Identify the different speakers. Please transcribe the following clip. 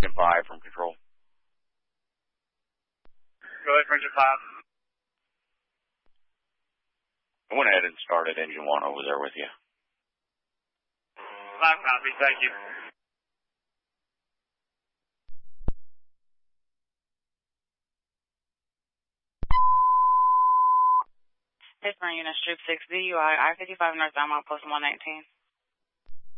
Speaker 1: Engine 5 from control.
Speaker 2: Go ahead for Engine 5.
Speaker 1: I went ahead and started Engine 1 over there with you.
Speaker 2: 5 copy, thank you.
Speaker 3: Pittsburgh Unit, Strip 6, DUI, I-55 northbound, mile post 119.